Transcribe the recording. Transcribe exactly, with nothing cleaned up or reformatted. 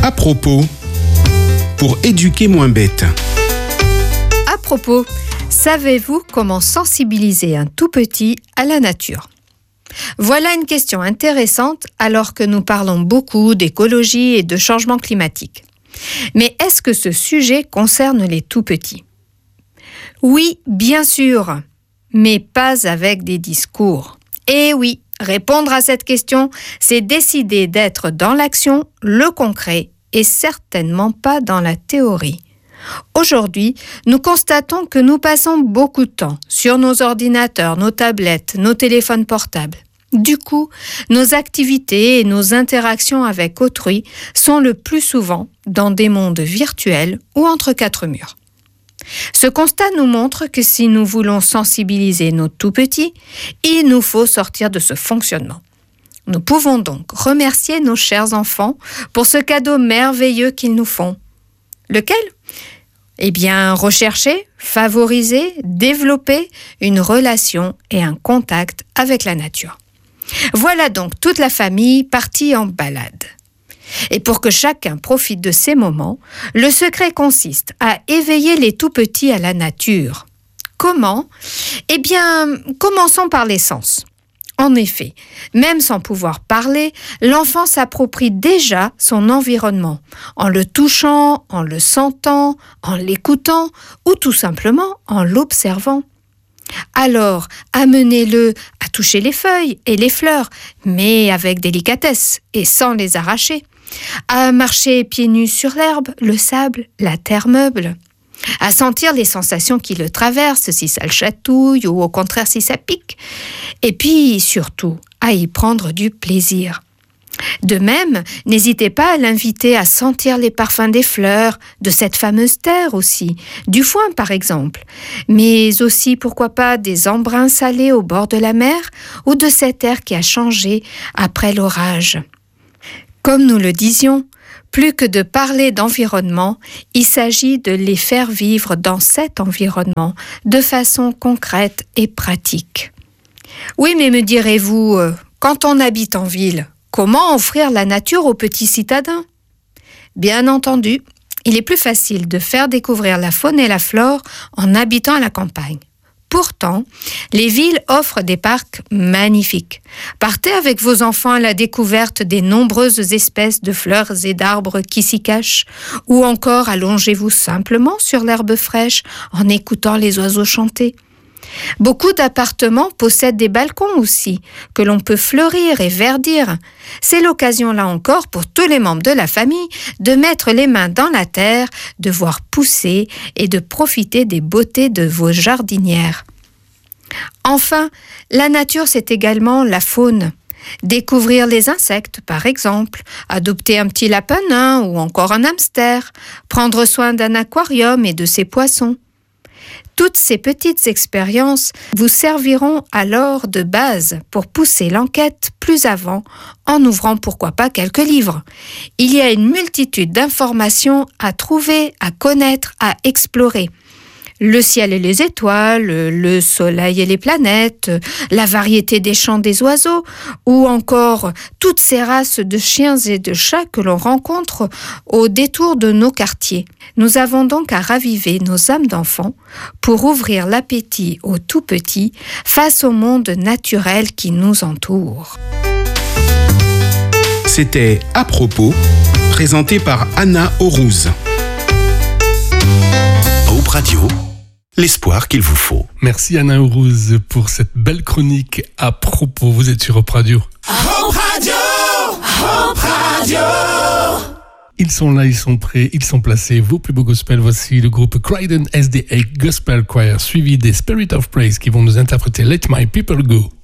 À propos, pour éduquer moins bête. À propos, savez-vous comment sensibiliser un tout petit à la nature ? Voilà une question intéressante alors que nous parlons beaucoup d'écologie et de changement climatique. Mais est-ce que ce sujet concerne les tout petits ? Oui, bien sûr, mais pas avec des discours. Et oui, répondre à cette question, c'est décider d'être dans l'action, le concret, et certainement pas dans la théorie. Aujourd'hui, nous constatons que nous passons beaucoup de temps sur nos ordinateurs, nos tablettes, nos téléphones portables. Du coup, nos activités et nos interactions avec autrui sont le plus souvent dans des mondes virtuels ou entre quatre murs. Ce constat nous montre que si nous voulons sensibiliser nos tout-petits, il nous faut sortir de ce fonctionnement. Nous pouvons donc remercier nos chers enfants pour ce cadeau merveilleux qu'ils nous font. Lequel ? Eh bien, rechercher, favoriser, développer une relation et un contact avec la nature. Voilà donc toute la famille partie en balade. Et pour que chacun profite de ces moments, le secret consiste à éveiller les tout-petits à la nature. Comment ? Eh bien, commençons par les sens. En effet, même sans pouvoir parler, l'enfant s'approprie déjà son environnement, en le touchant, en le sentant, en l'écoutant ou tout simplement en l'observant. Alors, amenez-le à toucher les feuilles et les fleurs, mais avec délicatesse et sans les arracher, à marcher pieds nus sur l'herbe, le sable, la terre meuble, à sentir les sensations qui le traversent, si ça le chatouille ou au contraire si ça pique, et puis surtout à y prendre du plaisir. De même, n'hésitez pas à l'inviter à sentir les parfums des fleurs, de cette fameuse terre aussi, du foin par exemple, mais aussi pourquoi pas des embruns salés au bord de la mer ou de cette air qui a changé après l'orage. Comme nous le disions, plus que de parler d'environnement, il s'agit de les faire vivre dans cet environnement de façon concrète et pratique. Oui, mais me direz-vous, euh, quand on habite en ville, comment offrir la nature aux petits citadins ? Bien entendu, il est plus facile de faire découvrir la faune et la flore en habitant à la campagne. Pourtant, les villes offrent des parcs magnifiques. Partez avec vos enfants à la découverte des nombreuses espèces de fleurs et d'arbres qui s'y cachent, ou encore allongez-vous simplement sur l'herbe fraîche en écoutant les oiseaux chanter. Beaucoup d'appartements possèdent des balcons aussi, que l'on peut fleurir et verdir. C'est l'occasion là encore pour tous les membres de la famille de mettre les mains dans la terre, de voir pousser et de profiter des beautés de vos jardinières. Enfin, la nature, c'est également la faune. Découvrir les insectes, par exemple, adopter un petit lapin nain ou encore un hamster, prendre soin d'un aquarium et de ses poissons. Toutes ces petites expériences vous serviront alors de base pour pousser l'enquête plus avant en ouvrant pourquoi pas quelques livres. Il y a une multitude d'informations à trouver, à connaître, à explorer. Le ciel et les étoiles, le soleil et les planètes, la variété des chants des oiseaux, ou encore toutes ces races de chiens et de chats que l'on rencontre au détour de nos quartiers. Nous avons donc à raviver nos âmes d'enfants pour ouvrir l'appétit aux tout petits face au monde naturel qui nous entoure. C'était À propos, présenté par Anna Aurouz. Hope Radio, l'espoir qu'il vous faut. Merci Anna Aurouz pour cette belle chronique À propos. Vous êtes sur Hope Radio. Hope Radio, Hope Radio. Ils sont là, ils sont prêts, ils sont placés. Vos plus beaux gospels, voici le groupe Croydon S D A Gospel Choir, suivi des Spirit of Praise qui vont nous interpréter Let My People Go.